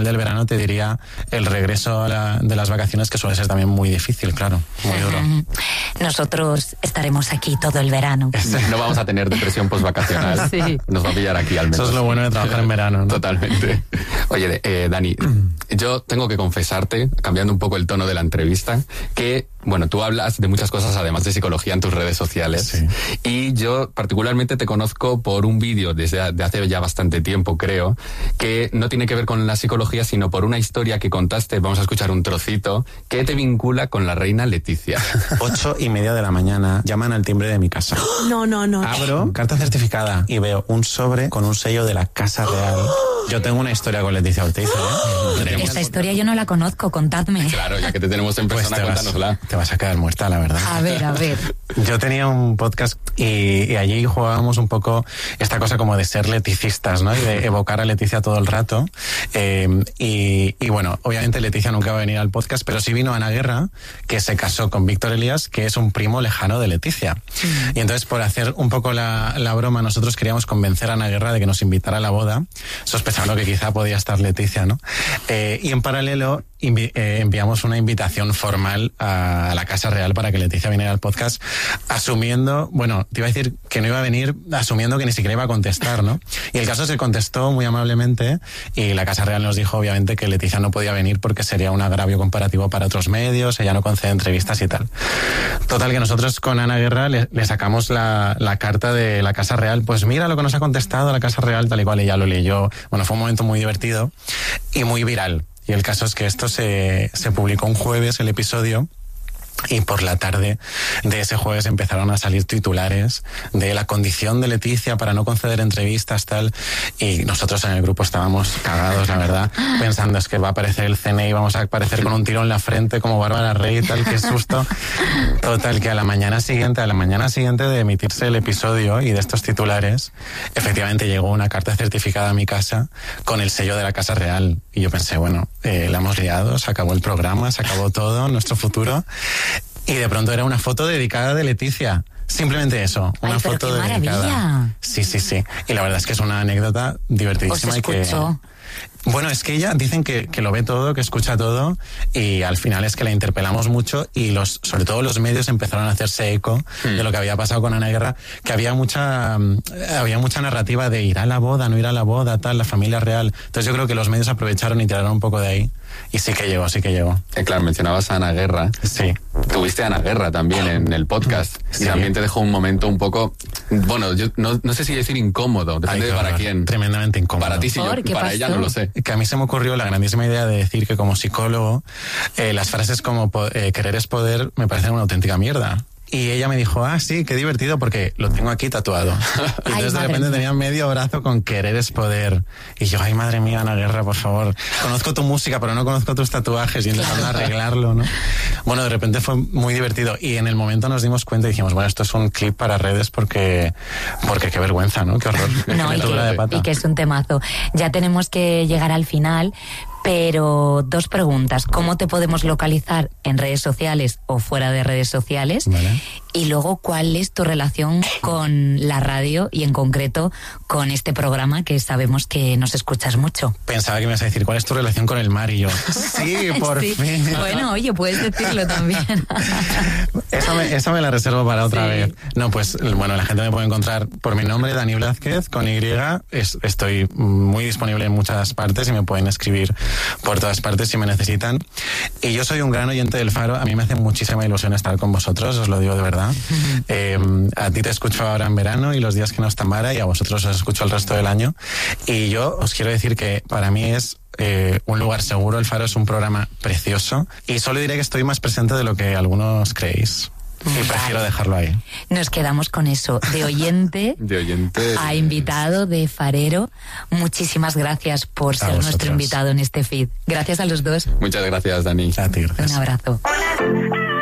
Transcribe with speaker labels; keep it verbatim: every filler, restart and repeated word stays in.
Speaker 1: del verano te diría el regreso a la, de las vacaciones, que suele ser también muy difícil, claro, muy duro.
Speaker 2: Nosotros estaremos aquí todo el verano.
Speaker 3: No vamos a tener depresión postvacacional.
Speaker 2: Sí.
Speaker 3: Nos va a pillar aquí al menos.
Speaker 1: Eso es lo bueno de trabajar en verano, ¿no?
Speaker 3: Totalmente. Oye, eh, Dani, yo tengo que confesarte, cambiando un poco el tono de la entrevista, que, bueno, tú hablas de muchas cosas además de psicología en tus redes sociales.
Speaker 1: Sí.
Speaker 3: Y yo particularmente te conozco por un vídeo desde de hace ya bastante tiempo, creo, que no tiene que ver con la psicología, sino por una historia que contaste, vamos a escuchar un trocito, que te vincula con la reina Leticia.
Speaker 1: Ocho y media de la mañana, llaman al timbre de mi casa.
Speaker 4: No, no, no.
Speaker 1: Abro, carta certificada, y veo un sobre con un sello de la Casa Real. Yo tengo una historia con Leticia Ortiz, ¿eh?
Speaker 2: Esta historia yo no la conozco, contadme.
Speaker 3: Claro, ya que te tenemos en persona,
Speaker 1: Pues te vas,
Speaker 3: cuéntanosla.
Speaker 1: te vas a quedar muerta, la verdad.
Speaker 2: A ver, a ver.
Speaker 1: Yo tenía un podcast y, y allí jugábamos un poco esta cosa como de ser leticistas, ¿no? Y de evocar a Leticia todo el rato. Eh, y, y bueno, obviamente Leticia nunca va a venir al podcast, pero sí vino Ana Guerra, que se casó con Víctor Elías, que es un primo lejano de Leticia. Mm. Y entonces, por hacer un poco la, la broma, nosotros queríamos convencer a Ana Guerra de que nos invitara a la boda, sospechando que quizá podía estar Leticia, ¿no? Eh, y en paralelo invi- eh, enviamos una invitación formal a, a la Casa Real para que Leticia viniera al podcast, asumiendo, bueno, te iba a decir que no iba a venir, asumiendo que ni siquiera iba a contestar, ¿no? Y el caso es que contestó muy amablemente y la Casa Real nos dijo, obviamente, que Leticia no podía venir porque sería un agravio comparativo para otros medios, ella no concede entrevistas y tal. Total, que nosotros con Ana Guerra le, le sacamos la, la carta de la Casa Real, pues mira lo que nos ha contestado la Casa Real, tal y cual, ella lo leyó. Bueno, fue un momento muy divertido y muy viral. Y el caso es que esto se, se publicó un jueves, el episodio, y por la tarde de ese jueves empezaron a salir titulares de la condición de Leticia para no conceder entrevistas, tal, y nosotros en el grupo estábamos cagados, la verdad, pensando, es que va a aparecer el C N I, vamos a aparecer con un tiro en la frente como Bárbara Rey y tal, qué susto. Total, que a la mañana siguiente, a la mañana siguiente de emitirse el episodio y de estos titulares, efectivamente llegó una carta certificada a mi casa con el sello de la Casa Real, y yo pensé, bueno, eh, la hemos liado, se acabó el programa, se acabó todo, nuestro futuro. Y de pronto era una foto dedicada de Leticia. Simplemente eso, una
Speaker 2: Ay, pero
Speaker 1: foto
Speaker 2: qué
Speaker 1: dedicada.
Speaker 2: maravilla.
Speaker 1: Sí, sí, sí. Y la verdad es que es una anécdota divertidísima.
Speaker 2: Os
Speaker 1: y que
Speaker 2: escuchó.
Speaker 1: Bueno, es que ella dicen que, que lo ve todo, que escucha todo, y al final es que la interpelamos mucho y los, sobre todo los medios empezaron a hacerse eco mm. de lo que había pasado con Ana Guerra, que había mucha había mucha narrativa de ir a la boda, no ir a la boda, tal, la familia real. Entonces yo creo que los medios aprovecharon y tiraron un poco de ahí, y sí que llegó, sí que llegó.
Speaker 3: Eh, claro, mencionabas a Ana Guerra.
Speaker 1: Sí.
Speaker 3: Tuviste a Ana Guerra también en el podcast, sí. Y también te dejó un momento un poco, bueno, yo no, no sé si decir incómodo, depende
Speaker 1: Ay,
Speaker 3: de para quién.
Speaker 1: Tremendamente incómodo.
Speaker 3: Para ti sí, yo, para
Speaker 2: pasó?
Speaker 3: ella no lo sé.
Speaker 1: Que a mí se me ocurrió la grandísima idea de decir que como psicólogo eh, las frases como eh, querer es poder me parecen una auténtica mierda. Y ella me dijo, ah, sí, qué divertido, porque lo tengo aquí tatuado. Y entonces
Speaker 2: ay,
Speaker 1: de repente
Speaker 2: mía.
Speaker 1: tenía medio brazo con querer es poder. Y yo, ay, madre mía, Ana Guerra, por favor. Conozco tu música, pero no conozco tus tatuajes, y intentando arreglarlo, ¿no? Bueno, de repente fue muy divertido. Y en el momento nos dimos cuenta y dijimos, bueno, esto es un clip para redes porque, porque qué vergüenza, ¿no? Qué horror.
Speaker 2: No, y,
Speaker 1: de
Speaker 2: que,
Speaker 1: pata.
Speaker 2: y que es un temazo. Ya tenemos que llegar al final, pero dos preguntas. ¿Cómo te podemos localizar en redes sociales o fuera de redes sociales?
Speaker 1: Vale.
Speaker 2: Y luego, ¿cuál es tu relación con la radio y en concreto con este programa que sabemos que nos escuchas mucho?
Speaker 1: Pensaba que me ibas a decir, ¿cuál es tu relación con el mar? Y yo, sí, por
Speaker 2: Sí.
Speaker 1: fin.
Speaker 2: Bueno, oye, puedes decirlo también.
Speaker 1: Esa me, esa me la reservo para otra
Speaker 2: Sí.
Speaker 1: vez. No, pues, bueno, la gente me puede encontrar por mi nombre, Dani Blázquez, con Y. Es, estoy muy disponible en muchas partes y me pueden escribir por todas partes si me necesitan. Y yo soy un gran oyente del Faro. A mí me hace muchísima ilusión estar con vosotros, os lo digo de verdad. Uh-huh. Eh, a ti te escucho ahora en verano y los días que no están vara, y a vosotros os escucho el resto del año. Y yo os quiero decir que para mí es eh, un lugar seguro. El Faro es un programa precioso y solo diré que estoy más presente de lo que algunos creéis. Y vale. Prefiero dejarlo ahí.
Speaker 2: Nos quedamos con eso, de oyente,
Speaker 3: de oyente
Speaker 2: a invitado, de farero. Muchísimas gracias por
Speaker 1: a
Speaker 2: ser
Speaker 1: vosotros.
Speaker 2: Nuestro invitado en este feed. Gracias a los dos.
Speaker 3: Muchas gracias, Dani.
Speaker 1: A ti,
Speaker 2: Un abrazo.
Speaker 5: Hola.